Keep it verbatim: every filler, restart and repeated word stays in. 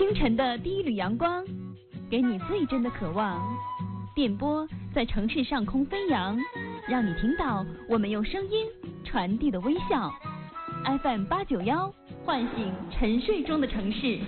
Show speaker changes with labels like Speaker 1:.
Speaker 1: 清晨的第一缕阳光，给你最真的渴望。电波在城市上空飞扬，让你听到我们用声音传递的微笑。F M 八九幺，唤醒沉睡中的城市。